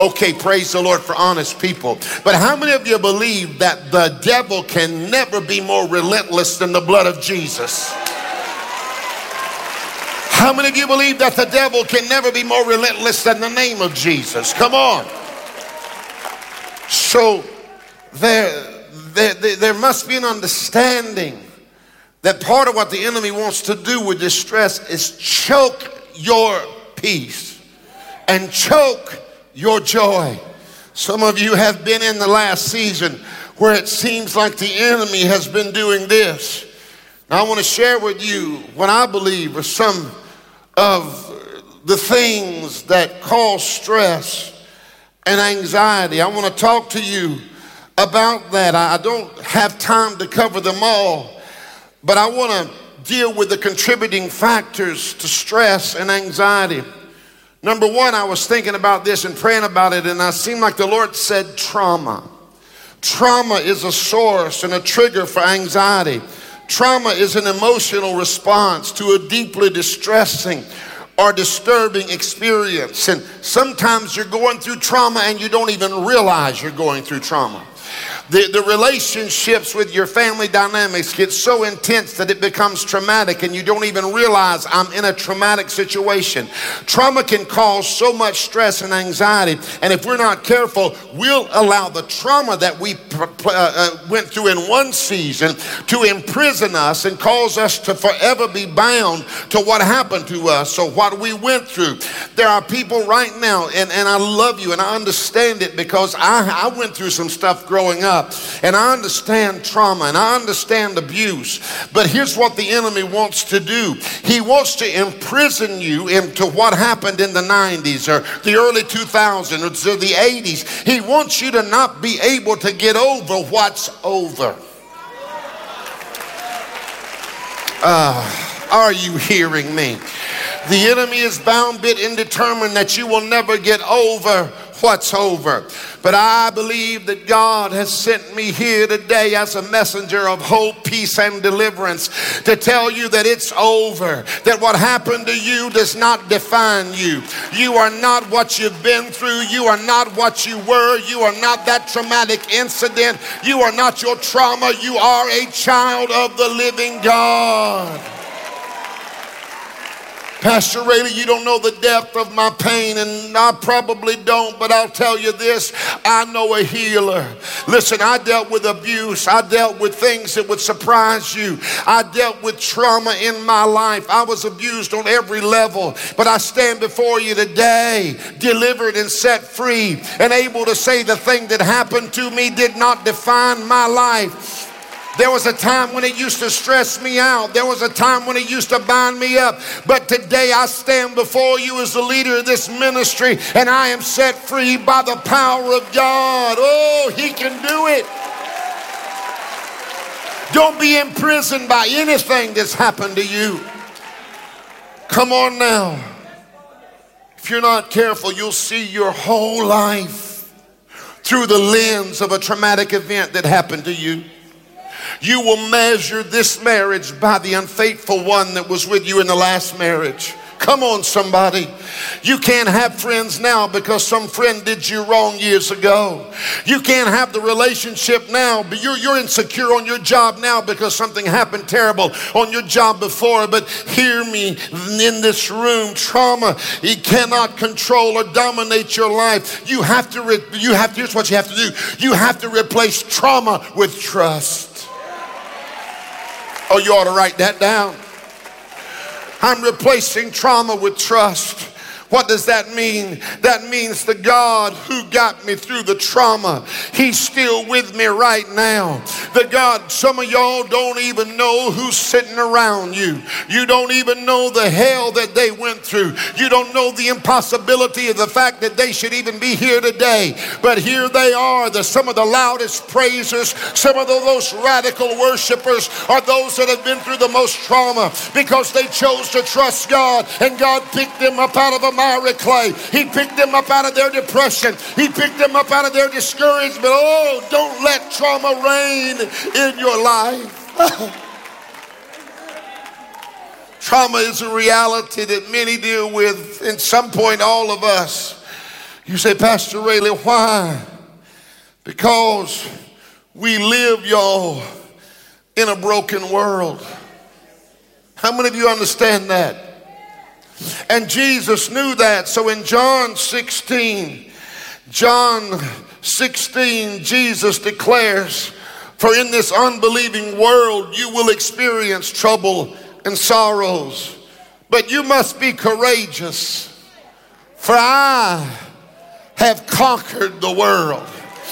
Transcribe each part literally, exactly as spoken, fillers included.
Okay, praise the Lord for honest people. But how many of you believe that the devil can never be more relentless than the blood of Jesus? How many of you believe that the devil can never be more relentless than the name of Jesus? Come on. So there, there, there must be an understanding that part of what the enemy wants to do with distress is choke your peace and choke your joy. Some of you have been in the last season where it seems like the enemy has been doing this. Now I want to share with you what I believe are some of the things that cause stress and anxiety. I want to talk to you about that. I don't have time to cover them all, but I want to deal with the contributing factors to stress and anxiety. Number one, I was thinking about this and praying about it, and I seemed like the Lord said trauma. Trauma is a source and a trigger for anxiety. Trauma is an emotional response to a deeply distressing or disturbing experience. And sometimes you're going through trauma and you don't even realize you're going through trauma. The, the relationships with your family dynamics get so intense that it becomes traumatic and you don't even realize I'm in a traumatic situation. Trauma can cause so much stress and anxiety, and if we're not careful, we'll allow the trauma that we uh, uh, went through in one season to imprison us and cause us to forever be bound to what happened to us, so what we went through. There are people right now, and, and I love you and I understand it because I, I went through some stuff growing up. And I understand trauma and I understand abuse. But here's what the enemy wants to do. He wants to imprison you into what happened in the nineties or the early two thousands or the eighties. He wants you to not be able to get over what's over. Uh, are you hearing me? The enemy is bound, bit, and determined that you will never get over what's over. But I believe that God has sent me here today as a messenger of hope, peace, and deliverance to tell you that it's over, that what happened to you does not define you. You are not what you've been through. You are not what you were. You are not that traumatic incident. You are not your trauma. You are a child of the living God. Pastor Rayleigh, you don't know the depth of my pain, and I probably don't, but I'll tell you this, I know a healer. Listen, I dealt with abuse. I dealt with things that would surprise you. I dealt with trauma in my life. I was abused on every level, but I stand before you today, delivered and set free, and able to say the thing that happened to me did not define my life. There was a time when it used to stress me out. There was a time when it used to bind me up. But today I stand before you as the leader of this ministry, and I am set free by the power of God. Oh, he can do it. Don't be imprisoned by anything that's happened to you. Come on now. If you're not careful, you'll see your whole life through the lens of a traumatic event that happened to you. You will measure this marriage by the unfaithful one that was with you in the last marriage. Come on, somebody. You can't have friends now because some friend did you wrong years ago. You can't have the relationship now, but you're, you're insecure on your job now because something happened terrible on your job before. But hear me, in this room, trauma, it cannot control or dominate your life. You have to, re- you have to, here's what you have to do. You have to replace trauma with trust. Oh, you ought to write that down. I'm replacing trauma with trust. What does that mean? That means the God who got me through the trauma, he's still with me right now. The God, some of y'all don't even know who's sitting around you. You don't even know the hell that they went through. You don't know the impossibility of the fact that they should even be here today. But here they are, the, some of the loudest praisers, some of the most radical worshipers are those that have been through the most trauma because they chose to trust God, and God picked them up out of a miry clay. He picked them up out of their depression. He picked them up out of their discouragement. Oh, don't let trauma reign in your life. Trauma is a reality that many deal with. At some point, all of us. You say, Pastor Rayleigh, why? Because we live, y'all, in a broken world. How many of you understand that? And Jesus knew that. So in John sixteen, John sixteen, Jesus declares, for in this unbelieving world you will experience trouble and sorrows, but you must be courageous, for I have conquered the world.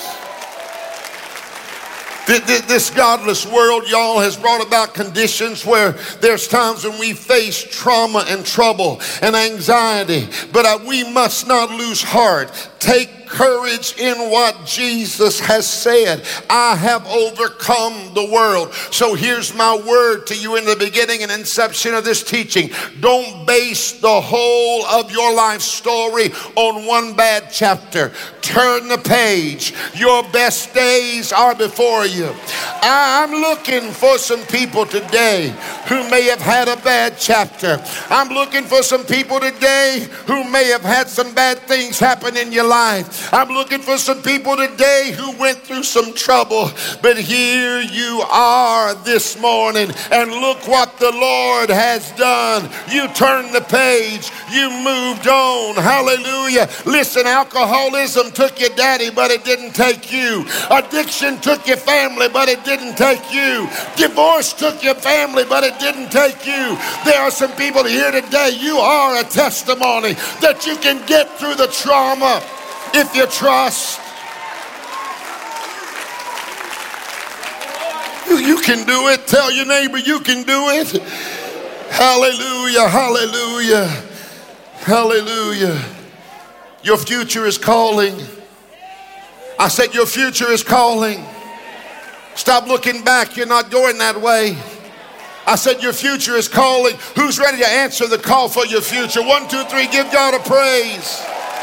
This godless world, y'all, has brought about conditions where there's times when we face trauma and trouble and anxiety, but uh, we must not lose heart. Take courage in what Jesus has said. I have overcome the world. So here's my word to you in the beginning and inception of this teaching. Don't base the whole of your life story on one bad chapter. Turn the page. Your best days are before you. I'm looking for some people today who may have had a bad chapter. I'm looking for some people today who may have had some bad things happen in your life. I'm looking for some people today who went through some trouble, but here you are this morning, and look what the Lord has done. You turned the page. You moved on. Hallelujah. Listen, alcoholism took your daddy, but it didn't take you. Addiction took your family, but it didn't take you. Divorce took your family, but it didn't take you. There are some people here today. You are a testimony that you can get through the trauma if you trust. You, you can do it. Tell your neighbor you can do it. Hallelujah, hallelujah, hallelujah. Your future is calling. I said your future is calling. Stop looking back. You're not going that way. I said your future is calling. Who's ready to answer the call for your future? One, two, three. Give God a praise.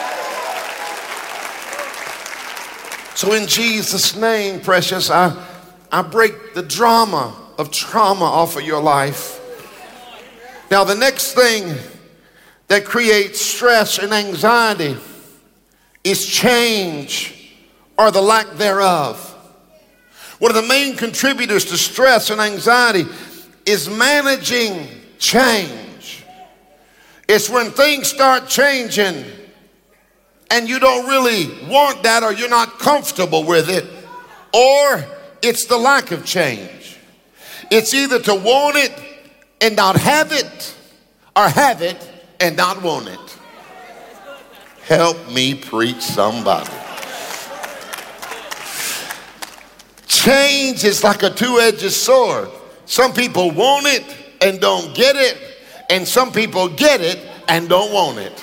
So in Jesus' name, precious, I, I break the drama of trauma off of your life. Now, the next thing that creates stress and anxiety is change or the lack thereof. One of the main contributors to stress and anxiety is managing change. It's when things start changing and you don't really want that, or you're not comfortable with it, or it's the lack of change. It's either to want it and not have it, or have it and not want it. Help me preach somebody. Change is like a two-edged sword. Some people want it and don't get it, and some people get it and don't want it.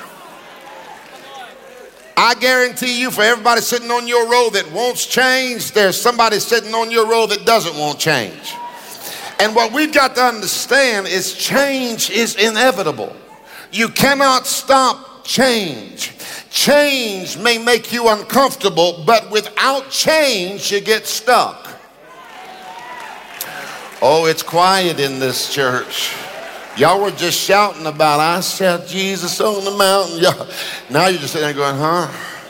I guarantee you, for everybody sitting on your row that wants change, there's somebody sitting on your row that doesn't want change. And what we've got to understand is change is inevitable. You cannot stop change. Change may make you uncomfortable, but without change, you get stuck. Oh, it's quiet in this church. Y'all were just shouting about, I saw Jesus on the mountain. Y'all, now you're just sitting there going, huh?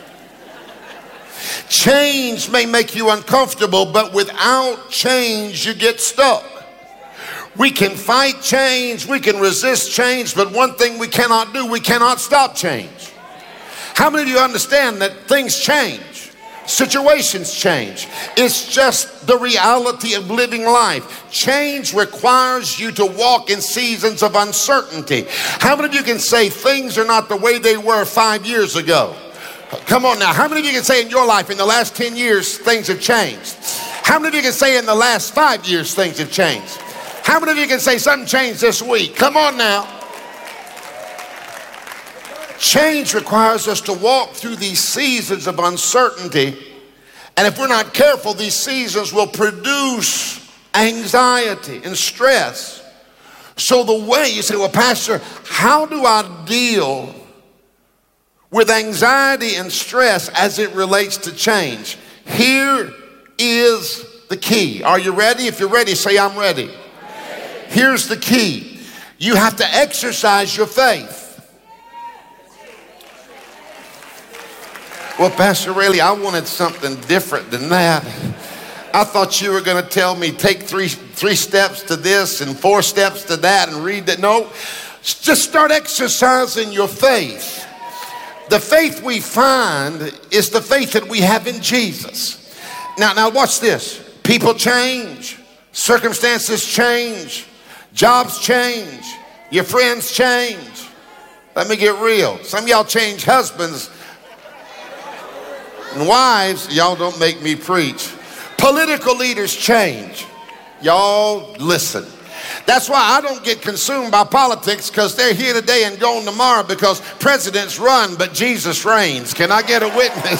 Change may make you uncomfortable, but without change, you get stuck. We can fight change, we can resist change, but one thing we cannot do, we cannot stop change. How many of you understand that things change? Situations change. It's just the reality of living life. Change requires you to walk in seasons of uncertainty. How many of you can say things are not the way they were five years ago? Come on now. How many of you can say in your life in the last ten years things have changed? How many of you can say in the last five years things have changed? How many of you can say something changed this week? Come on now. Change requires us to walk through these seasons of uncertainty. And if we're not careful, these seasons will produce anxiety and stress. So the way you say, well, Pastor, how do I deal with anxiety and stress as it relates to change? Here is the key. Are you ready? If you're ready, say, I'm ready. Here's the key. You have to exercise your faith. Well, Pastor Rayleigh, I wanted something different than that. I thought you were going to tell me take three three steps to this and four steps to that and read that. No, just start exercising your faith. The faith we find is the faith that we have in Jesus. Now, now watch this. People change. Circumstances change. Jobs change. Your friends change. Let me get real. Some of y'all change husbands and wives. Y'all don't make me preach. Political leaders change. Y'all listen. That's why I don't get consumed by politics, because they're here today and gone tomorrow, because presidents run, but Jesus reigns. Can I get a witness?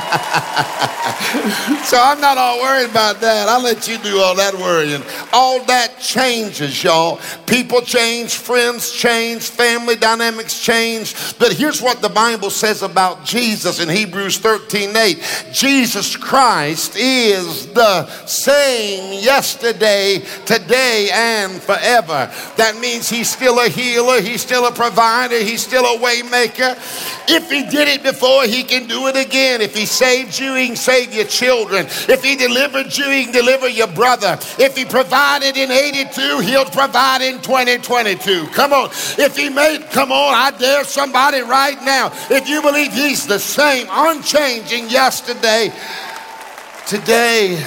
So I'm not all worried about that. I'll let you do all that worrying. All that changes, y'all. People change, friends change, family dynamics change. But here's what the Bible says about Jesus in Hebrews thirteen eight. Jesus Christ is the same yesterday, today, and forever. That means he's still a healer, he's still a provider, he's still a way maker. If he did it before, he can do it again. If he saved you, he can save your children. If he delivered you, he can deliver your brother. If he provided in eighty-two, he'll provide in twenty twenty-two. Come on. If he made, come on, I dare somebody right now. If you believe he's the same, unchanging yesterday, today,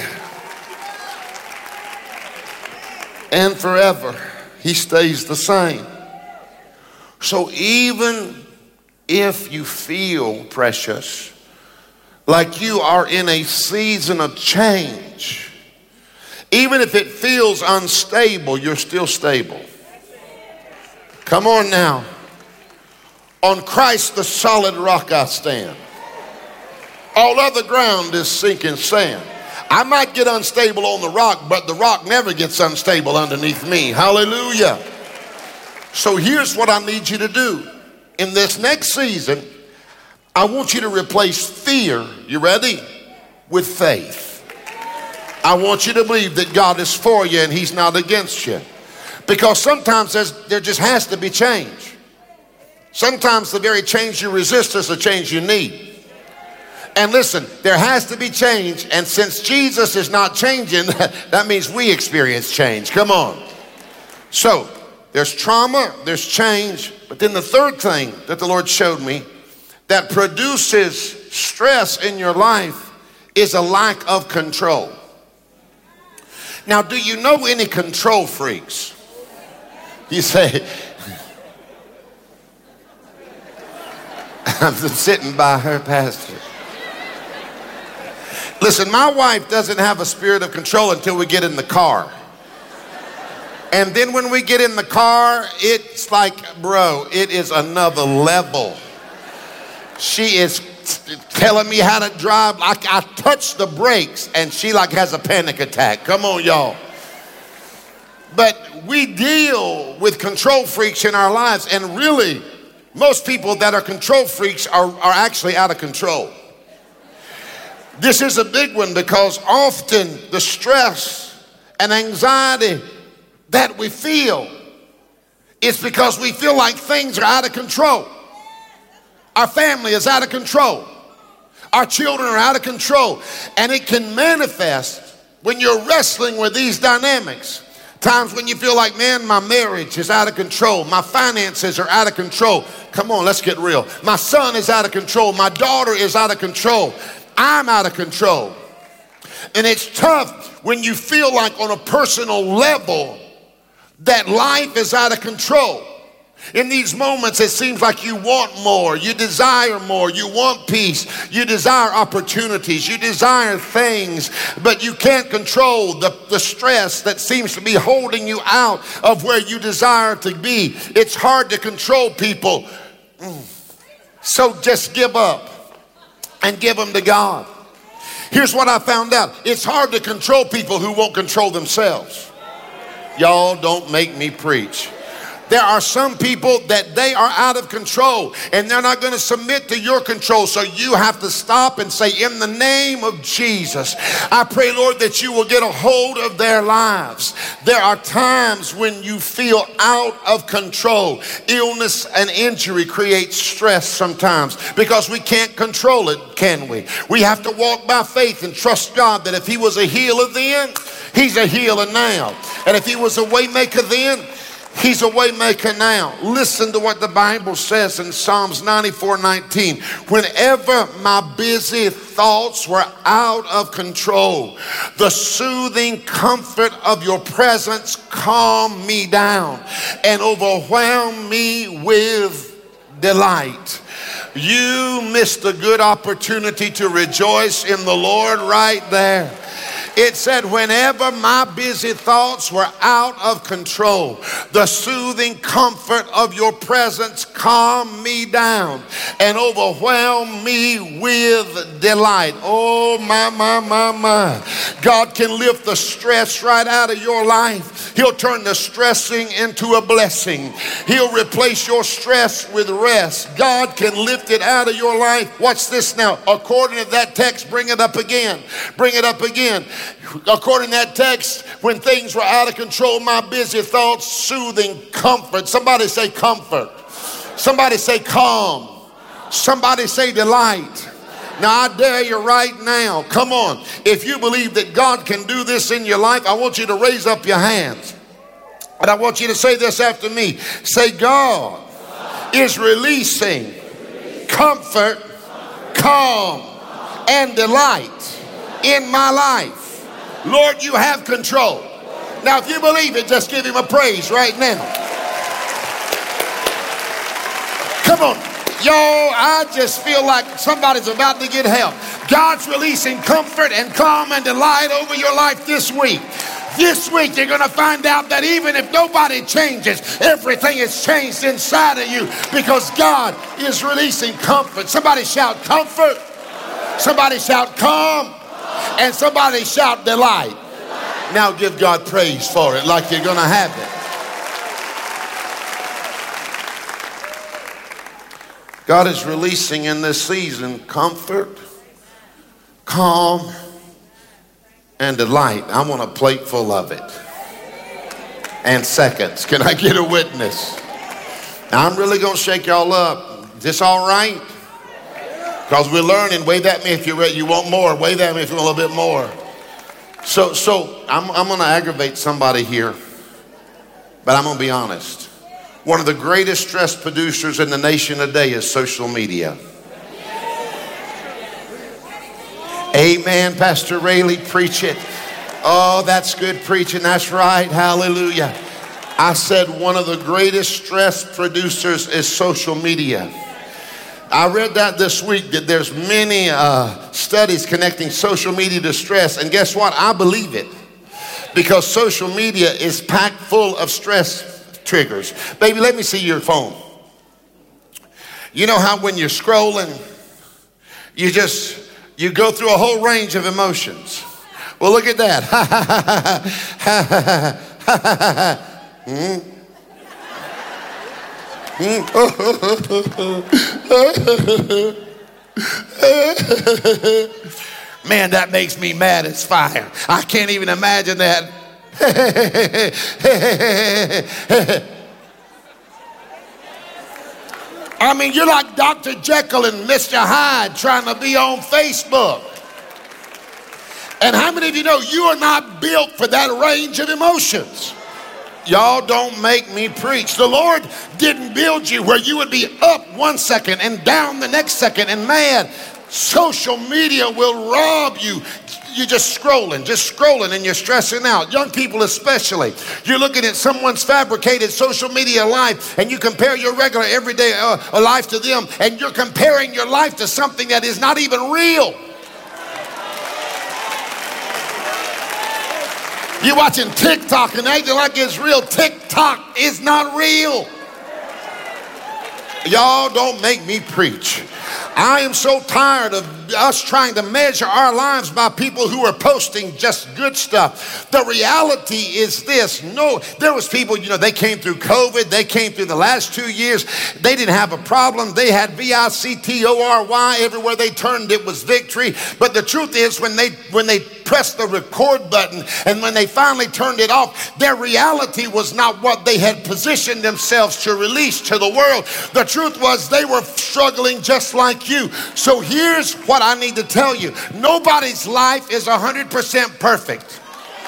and forever, he stays the same. So even if you feel, precious, like you are in a season of change, even if it feels unstable, you're still stable. Come on now. On Christ the solid rock I stand. All other ground is sinking sand. I might get unstable on the rock, but the rock never gets unstable underneath me. Hallelujah. So here's what I need you to do. In this next season, I want you to replace fear, you ready, with faith. I want you to believe that God is for you and he's not against you. Because sometimes there's, there just has to be change. Sometimes the very change you resist is the change you need. And listen, there has to be change. And since Jesus is not changing, that means we experience change. Come on. So there's trauma, there's change. But then the third thing that the Lord showed me that produces stress in your life is a lack of control. Now, do you know any control freaks? You say, I'm sitting by her, Pastor. Listen, my wife doesn't have a spirit of control until we get in the car. And then when we get in the car, it's like, bro, it is another level. She is telling me how to drive. Like I touch the brakes and she like has a panic attack. Come on, y'all. But we deal with control freaks in our lives, and really, most people that are control freaks are, are actually out of control. This is a big one, because often the stress and anxiety that we feel is because we feel like things are out of control. Our family is out of control. Our children are out of control. And it can manifest when you're wrestling with these dynamics. Times when you feel like, man, my marriage is out of control. My finances are out of control. Come on, let's get real. My son is out of control. My daughter is out of control. I'm out of control. And it's tough when you feel like on a personal level that life is out of control. In these moments, it seems like you want more, you desire more, you want peace, you desire opportunities, you desire things, but you can't control the, the stress that seems to be holding you out of where you desire to be. It's hard to control people. So just give up and give them to God. Here's what I found out. It's hard to control people who won't control themselves. Y'all don't make me preach. There are some people that they are out of control and they're not going to submit to your control. So you have to stop and say, in the name of Jesus, I pray, Lord, that you will get a hold of their lives. There are times when you feel out of control. Illness and injury creates stress sometimes because we can't control it, can we? We have to walk by faith and trust God that if he was a healer then, he's a healer now. And if he was a way maker then, he's a way maker now. Listen to what the Bible says in Psalms ninety-four nineteen. Whenever my busy thoughts were out of control, the soothing comfort of your presence calmed me down and overwhelmed me with delight. You missed a good opportunity to rejoice in the Lord right there. It said, whenever my busy thoughts were out of control, the soothing comfort of your presence calmed me down and overwhelmed me with delight. Oh, my, my, my, my. God can lift the stress right out of your life. He'll turn the stressing into a blessing. He'll replace your stress with rest. God can lift it out of your life. Watch this now. According to that text, bring it up again. Bring it up again. According to that text, when things were out of control, my busy thoughts, soothing comfort. Somebody say comfort. Somebody say calm. Somebody say delight. Now I dare you right now, come on. If you believe that God can do this in your life, I want you to raise up your hands. And I want you to say this after me. Say, God is releasing comfort, calm, and delight in my life. Lord, you have control. Now, if you believe it, just give him a praise right now. Come on. Y'all, I just feel like somebody's about to get help. God's releasing comfort and calm and delight over your life this week. This week, you're going to find out that even if nobody changes, everything is changed inside of you because God is releasing comfort. Somebody shout comfort. Somebody shout calm. And somebody shout delight. Now give God praise for it like you're going to have it. God is releasing in this season comfort, calm, and delight. I want a plate full of it. And seconds. Can I get a witness? Now I'm really going to shake y'all up. Is this all right? Because we're learning. Wave at me if you're ready. You want more. Wave at me if you want a little bit more. So, so I'm, I'm going to aggravate somebody here. But I'm going to be honest. One of the greatest stress producers in the nation today is social media. Amen, Pastor Rayleigh, preach it. Oh, that's good preaching. That's right. Hallelujah. I said one of the greatest stress producers is social media. I read that this week that there's many uh, studies connecting social media to stress. And guess what? I believe it. Because social media is packed full of stress triggers. Baby, let me see your phone. You know how when you're scrolling, you just, you go through a whole range of emotions. Well, look at that. hmm? Man, that makes me mad as fire. I can't even imagine that. I mean, you're like Doctor Jekyll and Mister Hyde trying to be on Facebook. And how many of you know you are not built for that range of emotions? Y'all don't make me preach. The Lord didn't build you where you would be up one second and down the next second. And man, social media will rob you. You're just scrolling, just scrolling, and you're stressing out. Young people especially. You're looking at someone's fabricated social media life, and you compare your regular everyday uh, life to them, and you're comparing your life to something that is not even real. You're watching TikTok and acting like it's real. TikTok is not real. Y'all don't make me preach. I am so tired of us trying to measure our lives by people who are posting just good stuff. The reality is this. No, there was people, you know, they came through COVID. They came through the last two years. They didn't have a problem. They had V I C T O R Y. Everywhere they turned, it was victory. But the truth is, when they when they pressed the record button and when they finally turned it off, their reality was not what they had positioned themselves to release to the world. The truth was they were struggling just like you. So here's what I need to tell you. Nobody's life is one hundred percent perfect.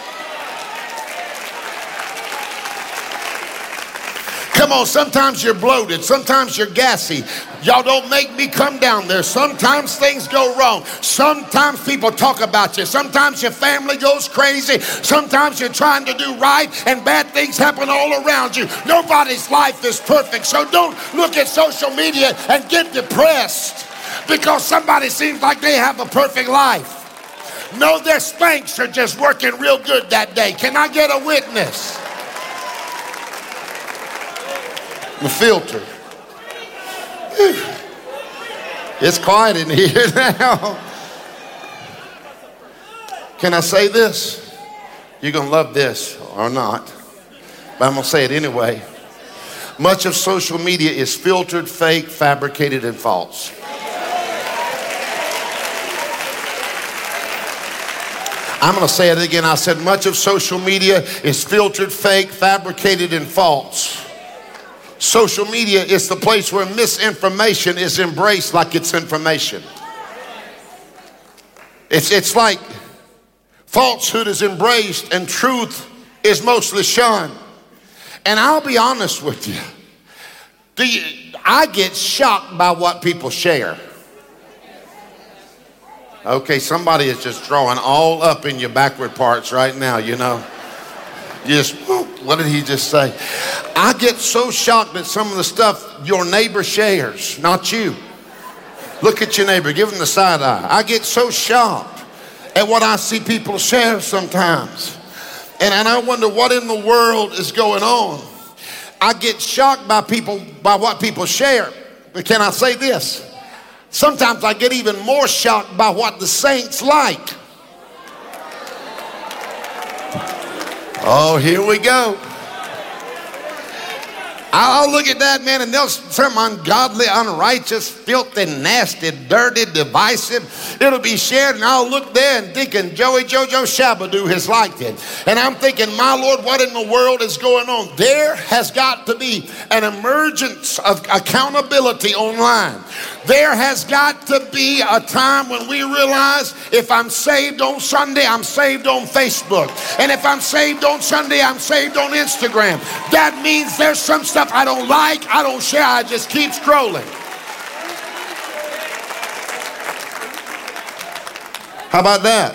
Come on, sometimes you're bloated, sometimes you're gassy. Y'all don't make me come down there. Sometimes things go wrong. Sometimes people talk about you. Sometimes your family goes crazy. Sometimes you're trying to do right and bad things happen all around you. Nobody's life is perfect. So don't look at social media and get depressed because somebody seems like they have a perfect life. No, their spanks are just working real good that day. Can I get a witness? The filter. It's quiet in here now. Can I say this? You're going to love this or not, but I'm going to say it anyway. Much of social media is filtered, fake, fabricated, and false. I'm going to say it again. I said much of social media is filtered, fake, fabricated, and false. Social media is the place where misinformation is embraced like it's information. It's, it's like falsehood is embraced and truth is mostly shunned. And I'll be honest with you. Do you I get shocked by what people share. Okay, somebody is just drawing all up in your backward parts right now, you know. You just, what did he just say? I get so shocked at some of the stuff your neighbor shares, not you. Look at your neighbor, give him the side eye. I get so shocked at what I see people share sometimes. And, and I wonder what in the world is going on. I get shocked by people, by what people share. But can I say this? Sometimes I get even more shocked by what the saints like. Oh, here we go. I'll look at that, man, and they'll some ungodly, unrighteous, filthy, nasty, dirty, divisive. It'll be shared, and I'll look there and thinking Joey Jojo Shabadoo has liked it. And I'm thinking, my Lord, what in the world is going on? There has got to be an emergence of accountability online. There has got to be a time when we realize if I'm saved on Sunday, I'm saved on Facebook. And if I'm saved on Sunday, I'm saved on Instagram. That means there's some stuff I don't like, I don't share, I just keep scrolling. How about that?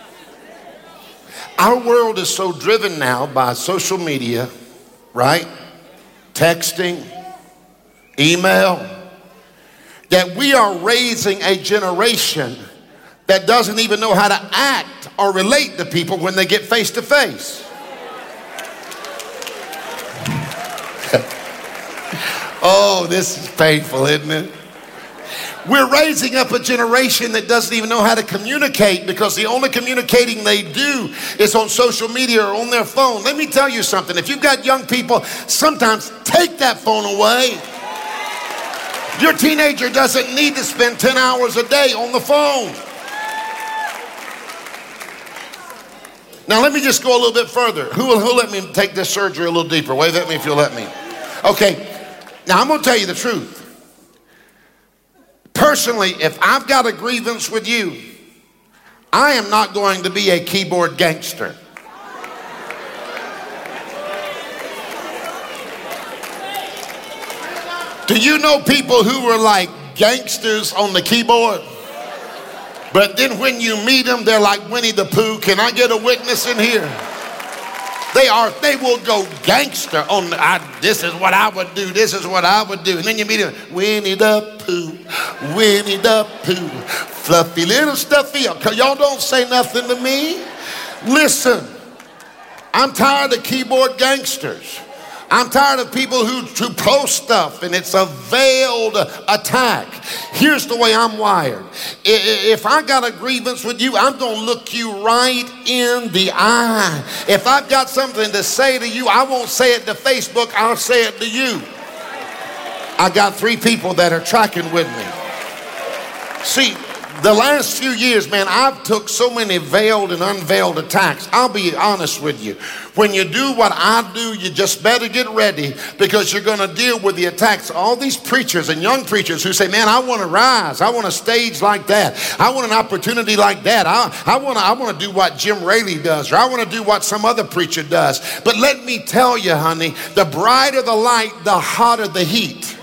Our world is so driven now by social media, right? Texting, email, that we are raising a generation that doesn't even know how to act or relate to people when they get face to face. Oh, this is painful, isn't it? We're raising up a generation that doesn't even know how to communicate because the only communicating they do is on social media or on their phone. Let me tell you something. If you've got young people, sometimes take that phone away. Your teenager doesn't need to spend ten hours a day on the phone. Now, let me just go a little bit further. Who will who'll let me take this surgery a little deeper? Wave at me if you'll let me. Okay. Now, I'm going to tell you the truth. Personally, if I've got a grievance with you, I am not going to be a keyboard gangster. Do you know people who were like gangsters on the keyboard? But then when you meet them, they're like Winnie the Pooh. Can I get a witness in here? They are, they will go gangster on the, I, this is what I would do, this is what I would do. And then you meet him, Winnie the Pooh, Winnie the Pooh, fluffy little stuffy. Y'all don't say nothing to me. Listen, I'm tired of keyboard gangsters. I'm tired of people who, who post stuff and it's a veiled attack. Here's the way I'm wired. If I got a grievance with you, I'm going to look you right in the eye. If I've got something to say to you, I won't say it to Facebook, I'll say it to you. I got three people that are tracking with me. See, the last few years, man, I've took so many veiled and unveiled attacks. I'll be honest with you. When you do what I do, you just better get ready, because you're going to deal with the attacks. All these preachers and young preachers who say, man, I want to rise. I want a stage like that. I want an opportunity like that. I, I want to I want to do what Jim Raley does, or I want to do what some other preacher does. But let me tell you, honey, the brighter the light, the hotter the heat.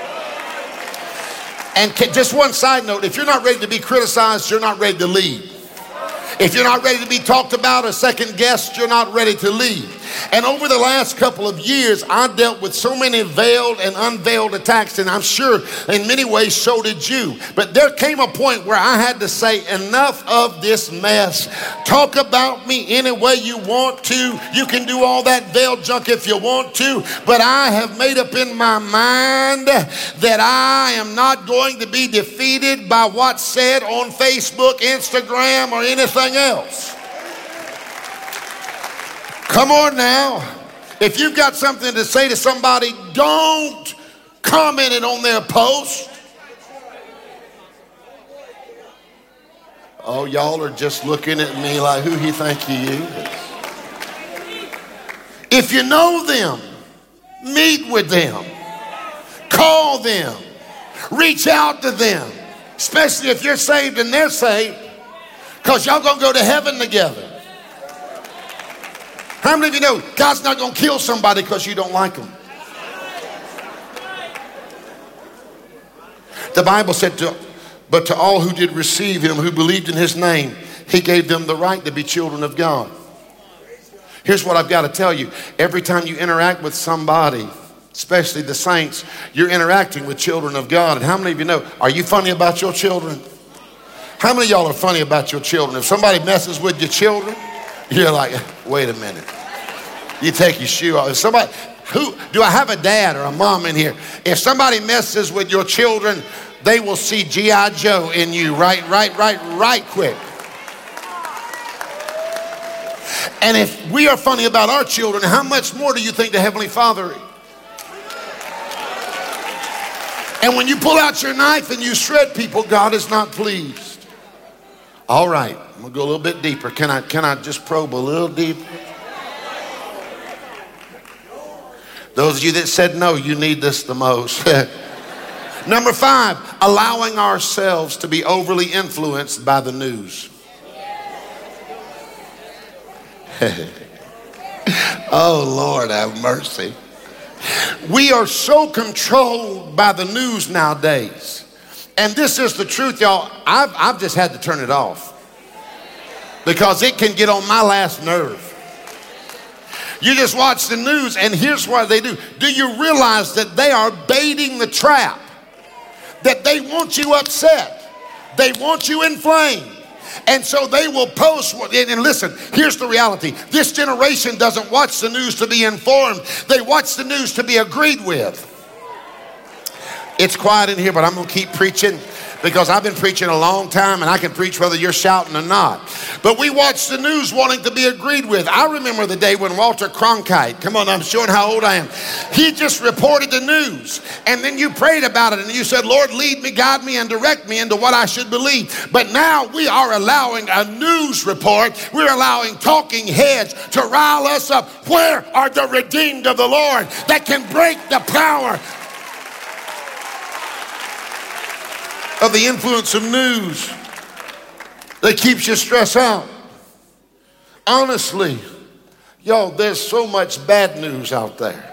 And just one side note, if you're not ready to be criticized, you're not ready to lead. If you're not ready to be talked about or second guessed, you're not ready to lead. And over the last couple of years, I dealt with so many veiled and unveiled attacks, and I'm sure in many ways so did you. But there came a point where I had to say, enough of this mess. Talk about me any way you want to. You can do all that veiled junk if you want to, but I have made up in my mind that I am not going to be defeated by what's said on Facebook, Instagram, or anything else. Come on now. If you've got something to say to somebody, don't comment it on their post. Oh, y'all are just looking at me like, who he think he is? If you know them, meet with them, call them, reach out to them, especially if you're saved and they're saved, because y'all gonna go to heaven together. How many of you know God's not going to kill somebody because you don't like them? The Bible said, to, but to all who did receive him, who believed in his name, he gave them the right to be children of God. Here's what I've got to tell you. Every time you interact with somebody, especially the saints, you're interacting with children of God. And how many of you know, are you funny about your children? How many of y'all are funny about your children? If somebody messes with your children, you're like, wait a minute. You take your shoe off. If somebody, who, do I have a dad or a mom in here? If somebody messes with your children, they will see G I Joe in you right, right, right, right quick. And if we are funny about our children, how much more do you think the Heavenly Father is? And when you pull out your knife and you shred people, God is not pleased. All right, I'm gonna go a little bit deeper. Can I, can I just probe a little deeper? Those of you that said no, you need this the most. Number five, allowing ourselves to be overly influenced by the news. Oh, Lord, have mercy. We are so controlled by the news nowadays. And this is the truth, y'all. I've, I've just had to turn it off because it can get on my last nerve. You just watch the news, and here's what they do. Do you realize that they are baiting the trap? That they want you upset. They want you inflamed. And so they will post, and listen, here's the reality. This generation doesn't watch the news to be informed. They watch the news to be agreed with. It's quiet in here, but I'm going to keep preaching because I've been preaching a long time, and I can preach whether you're shouting or not. But we watch the news wanting to be agreed with. I remember the day when Walter Cronkite, come on, I'm showing how old I am. He just reported the news, and then you prayed about it, and you said, Lord, lead me, guide me, and direct me into what I should believe. But now we are allowing a news report. We're allowing talking heads to rile us up. Where are the redeemed of the Lord that can break the power of the influence of news that keeps you stressed out? Honestly, y'all, there's so much bad news out there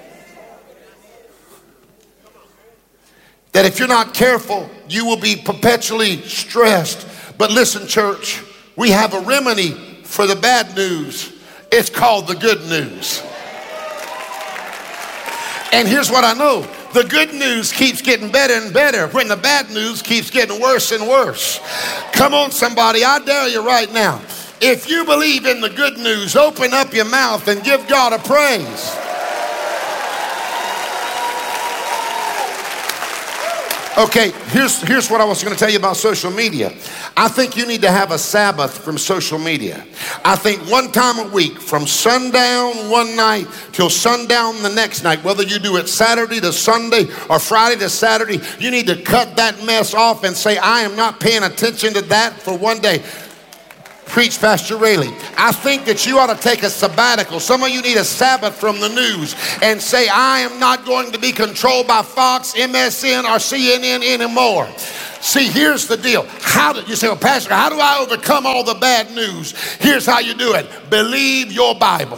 that if you're not careful, you will be perpetually stressed. But listen, church, we have a remedy for the bad news. It's called the good news. And here's what I know. The good news keeps getting better and better when the bad news keeps getting worse and worse. Come on, somebody, I dare you right now. If you believe in the good news, open up your mouth and give God a praise. Okay, here's, here's what I was going to tell you about social media. I think you need to have a Sabbath from social media. I think one time a week, from sundown one night till sundown the next night, whether you do it Saturday to Sunday or Friday to Saturday, you need to cut that mess off and say, I am not paying attention to that for one day. Preach, Pastor Rayleigh. I think that you ought to take a sabbatical. Some of you need a Sabbath from the news and say, I am not going to be controlled by Fox, M S N, or C N N anymore. See, here's the deal. How do you say, well, Pastor, how do I overcome all the bad news? Here's how you do it. Believe your Bible.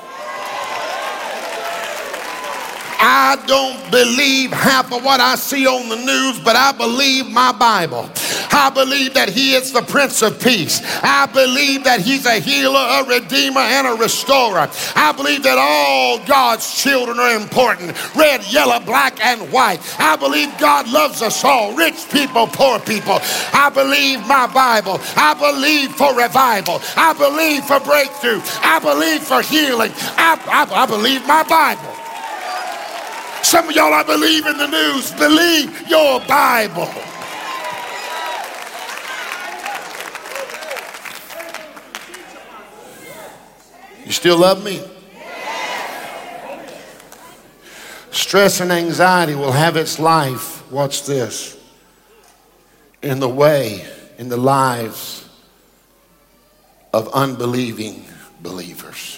I don't believe half of what I see on the news, but I believe my Bible. I believe that he is the Prince of Peace. I believe that he's a healer, a redeemer, and a restorer. I believe that all God's children are important. Red, yellow, black, and white. I believe God loves us all. Rich people, poor people. I believe my Bible. I believe for revival. I believe for breakthrough. I believe for healing. I, I, I believe my Bible. Some of y'all, I believe in the news. Believe your Bible. You still love me? Stress and anxiety will have its life, watch this, in the way, in the lives of unbelieving believers.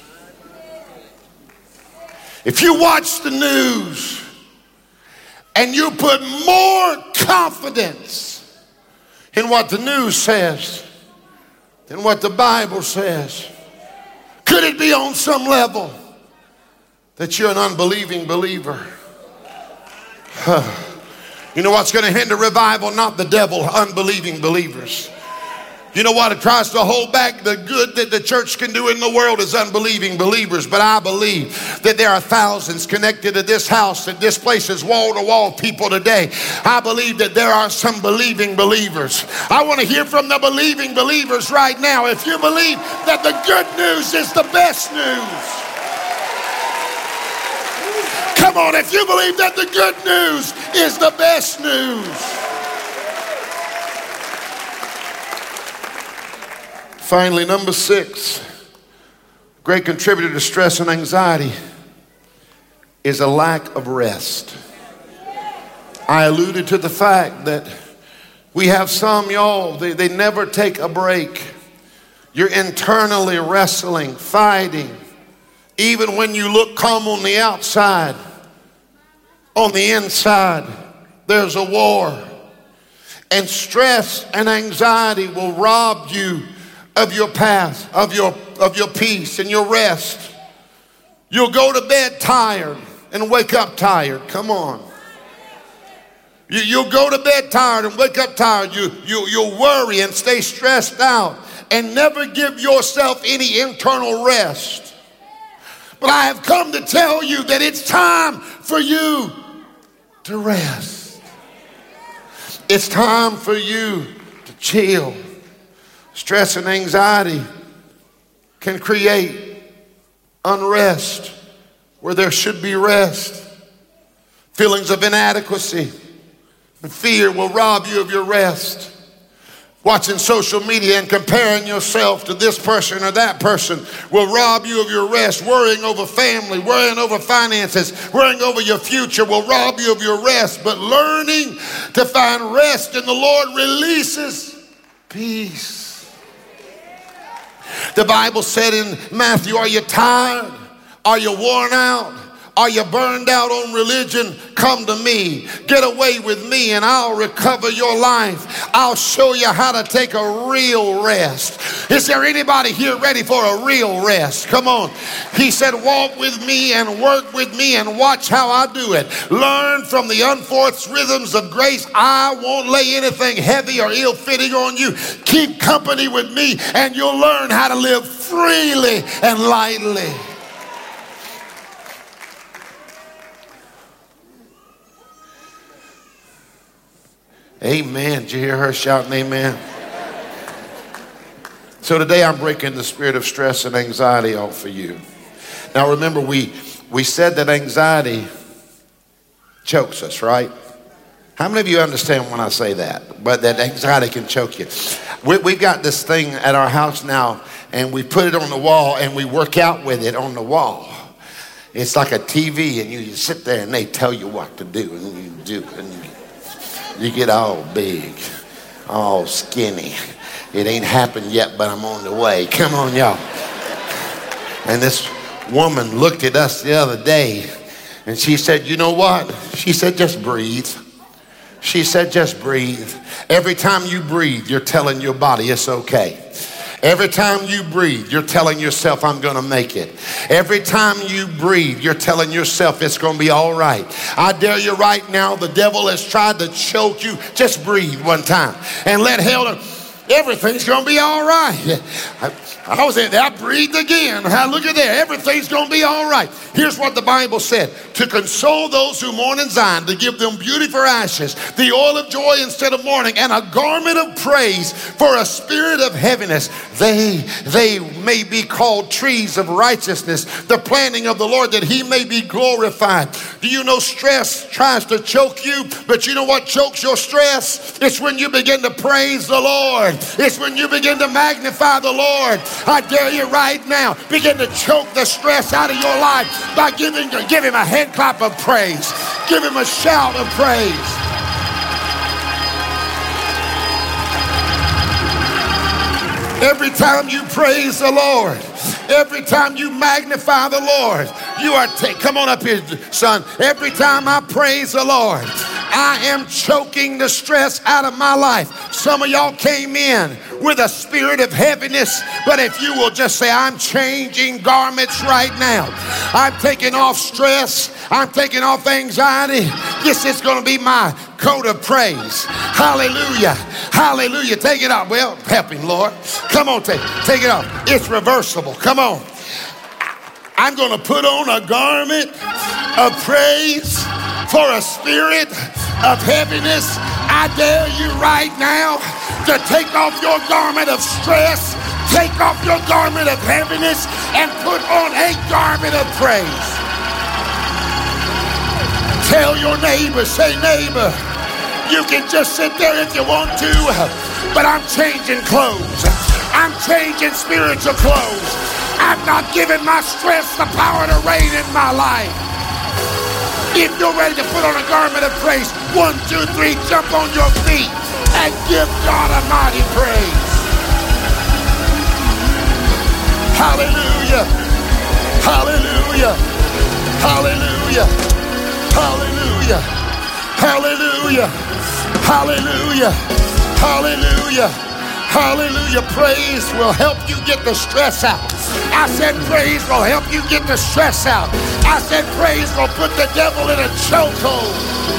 If you watch the news and you put more confidence in what the news says than what the Bible says, could it be on some level that you're an unbelieving believer? You know what's going to hinder revival? Not the devil, unbelieving believers. You know what? It tries to hold back the good that the church can do in the world is unbelieving believers. But I believe that there are thousands connected to this house, that this place is wall-to-wall people today. I believe that there are some believing believers. I want to hear from the believing believers right now. If you believe that the good news is the best news. Come on, if you believe that the good news is the best news. Finally, number six, great contributor to stress and anxiety is a lack of rest. I alluded to the fact that we have some, y'all, they, they never take a break. You're internally wrestling, fighting. Even when you look calm on the outside, on the inside, there's a war. And stress and anxiety will rob you of your path, of your, of your peace and your rest. You'll go to bed tired and wake up tired. Come on. You, you'll go to bed tired and wake up tired. You, you, you'll worry and stay stressed out and never give yourself any internal rest. But I have come to tell you that it's time for you to rest. It's time for you to chill. Stress and anxiety can create unrest where there should be rest. Feelings of inadequacy and fear will rob you of your rest. Watching social media and comparing yourself to this person or that person will rob you of your rest. Worrying over family, worrying over finances, worrying over your future will rob you of your rest. But learning to find rest in the Lord releases peace. The Bible said in Matthew, are you tired? Are you worn out? Are you burned out on religion? Come to me. Get away with me and I'll recover your life. I'll show you how to take a real rest. Is there anybody here ready for a real rest? Come on. He said, walk with me and work with me and watch how I do it. Learn from the unforced rhythms of grace. I won't lay anything heavy or ill-fitting on you. Keep company with me and you'll learn how to live freely and lightly. Amen. Did you hear her shouting amen? So today I'm breaking the spirit of stress and anxiety off for you. Now remember, we, we said that anxiety chokes us, right? How many of you understand when I say that? But that anxiety can choke you. We, we've got this thing at our house now, and we put it on the wall, and we work out with it on the wall. It's like a T V, and you, you sit there, and they tell you what to do, and you do, and you, you get all big, all skinny. It ain't happened yet, but I'm on the way. Come on, y'all. And this woman looked at us the other day, and she said, you know what? She said, just breathe. She said, just breathe. Every time you breathe, you're telling your body it's okay. Every time you breathe, you're telling yourself, I'm going to make it. Every time you breathe, you're telling yourself it's going to be all right. I dare you right now, the devil has tried to choke you. Just breathe one time and let hell, everything's going to be all right. I, I was in there, I breathed again. Look at there, everything's going to be all right. Here's what the Bible said: to console those who mourn in Zion, to give them beauty for ashes, the oil of joy instead of mourning, and a garment of praise for a spirit of heaviness. They, they may be called trees of righteousness, the planting of the Lord, that he may be glorified. Do you know stress tries to choke you? But you know what chokes your stress? It's when you begin to praise the Lord. It's when you begin to magnify the Lord. I dare you right now, begin to choke the stress out of your life by giving, give him a hand clap of praise. Give him a shout of praise. Every time you praise the Lord, every time you magnify the Lord, you are, ta- come on up here, son. Every time I praise the Lord, I am choking the stress out of my life. Some of y'all came in with a spirit of heaviness, but if you will just say, I'm changing garments right now. I'm taking off stress. I'm taking off anxiety. This is going to be my coat of praise. Hallelujah. Hallelujah. Take it off. Well, help him, Lord. Come on, take, take it off. It's reversible. Come on. I'm going to put on a garment of praise for a spirit of heaviness. I dare you right now to take off your garment of stress, take off your garment of heaviness, and put on a garment of praise. Tell your neighbor, say, neighbor, you can just sit there if you want to, but I'm changing clothes. I'm changing spiritual clothes. I'm not giving my stress the power to reign in my life. If you're ready to put on a garment of praise, one, two, three, jump on your feet and give God a mighty praise. Hallelujah. Hallelujah. Hallelujah. Hallelujah. Hallelujah. Hallelujah. Hallelujah. Hallelujah. Praise will help you get the stress out. I said praise will help you get the stress out. I said praise will put the devil in a chokehold.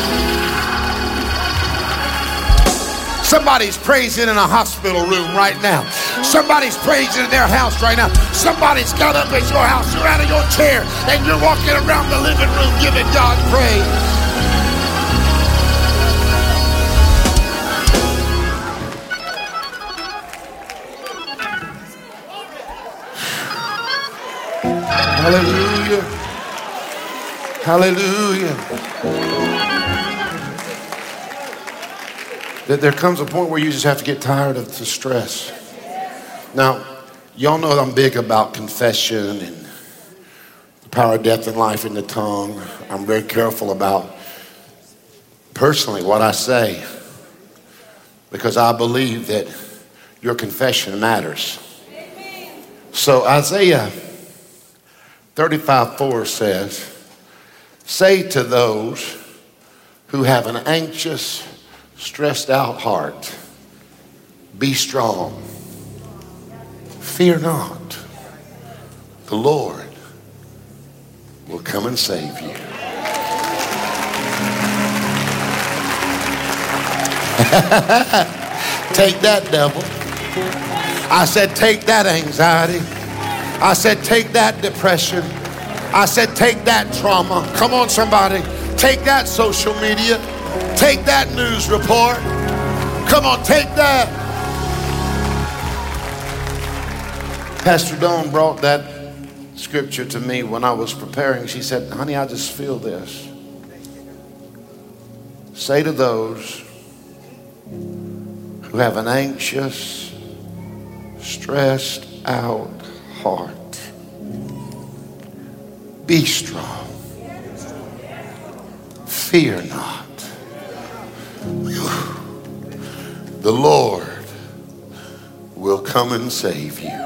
Somebody's praising in a hospital room right now. Somebody's praising in their house right now. Somebody's got up at your house. You're out of your chair and you're walking around the living room giving God praise. Hallelujah. Hallelujah. That there comes a point where you just have to get tired of the stress. Now, y'all know that I'm big about confession and the power of death and life in the tongue. I'm very careful about personally what I say because I believe that your confession matters. So Isaiah thirty-five four says, say to those who have an anxious, stressed out heart, be strong. Fear not. The Lord will come and save you. Take that, devil. I said, take that anxiety. I said, take that depression. I said, take that trauma. Come on, somebody. Take that social media. Take that news report. Come on, take that. Pastor Dawn brought that scripture to me when I was preparing. She said, honey, I just feel this. say to those who have an anxious, stressed out heart, be strong. Fear not. The Lord will come and save you.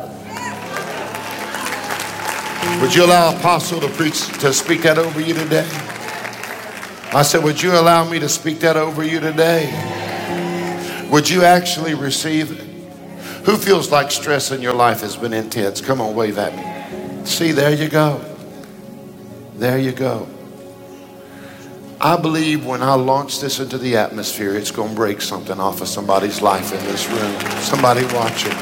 Would you allow Apostle to preach, to speak that over you today? I said, would you allow me to speak that over you today? Would you actually receive it? Who feels like stress in your life has been intense? Come on, wave at me. See, there you go. There you go. I believe when I launch this into the atmosphere, it's going to break something off of somebody's life in this room. Somebody watching.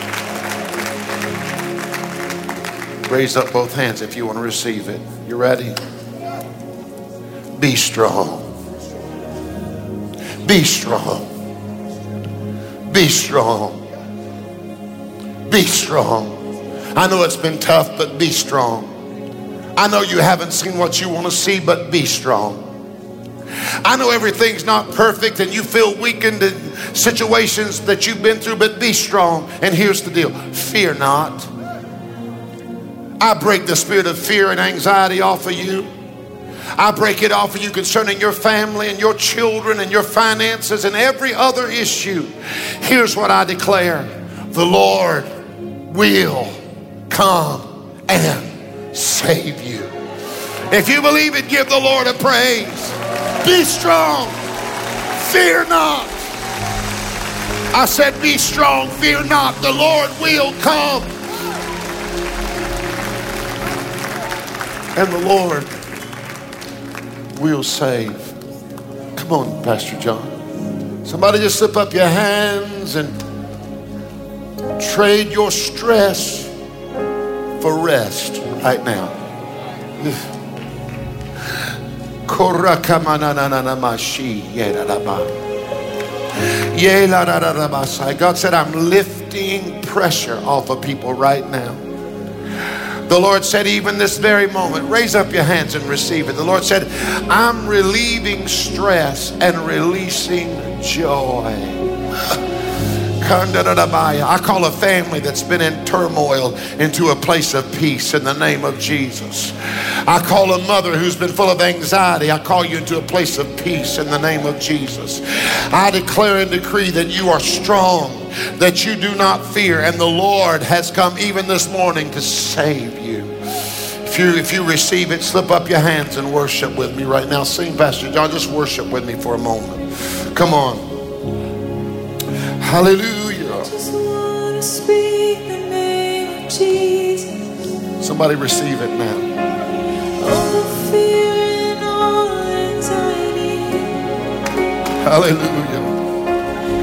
Raise up both hands if you want to receive it. You ready? Be strong. Be strong. Be strong. Be strong. I know it's been tough, but be strong. I know you haven't seen what you want to see, but be strong. I know everything's not perfect and you feel weakened in situations that you've been through, but be strong. And here's the deal. Fear not. I break the spirit of fear and anxiety off of you. I break it off of you concerning your family and your children and your finances and every other issue. Here's what I declare. The Lord will come and save you. If you believe it, give the Lord a praise. Be strong. Fear not. I said be strong. Fear not. The Lord will come. And the Lord will save. Come on, Pastor John. Somebody just slip up your hands and trade your stress for rest right now. God said, I'm lifting pressure off of people right now. The Lord said, even this very moment, raise up your hands and receive it. The Lord said, I'm relieving stress and releasing joy. I call a family that's been in turmoil into a place of peace in the name of Jesus. I call a mother who's been full of anxiety. I call you into a place of peace in the name of Jesus. I declare and decree that you are strong, that you do not fear, and the Lord has come even this morning to save you. If you, if you receive it, slip up your hands and worship with me right now. Sing, Pastor John, just worship with me for a moment. Come on. Hallelujah. I just want to speak the name of Jesus. Somebody receive it now. All fear and all anxiety. Hallelujah.